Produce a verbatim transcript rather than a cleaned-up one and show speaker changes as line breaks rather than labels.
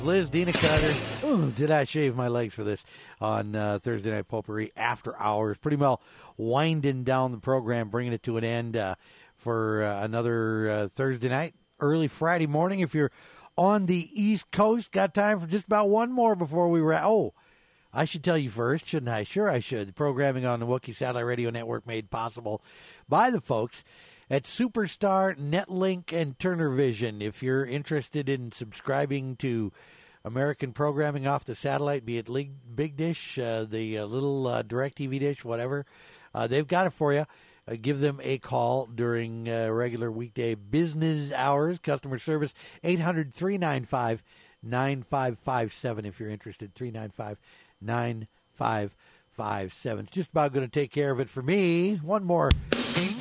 Liz, Dina Carter. Ooh, did I shave my legs for this on uh, Thursday Night Potpourri after hours? Pretty well winding down the program, bringing it to an end uh, for uh, another uh, Thursday night, early Friday morning. If you're on the East Coast, got time for just about one more before we wrap. Oh, I should tell you first, shouldn't I? Sure I should. The programming on the Wookiee Satellite Radio Network made possible by the folks at Superstar, Netlink, and Turner Vision. If you're interested in subscribing to American programming off the satellite, be it Big Dish, uh, the uh, little uh, DirecTV dish, whatever, uh, they've got it for you. Uh, give them a call during uh, regular weekday business hours. Customer service, eight hundred, three nine five, nine five five seven if you're interested, three nine five, nine five five seven. It's just about going to take care of it for me. One more